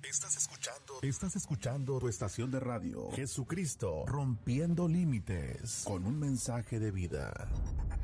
Estás escuchando tu estación de radio, Jesucristo Rompiendo Límites, con un mensaje de vida.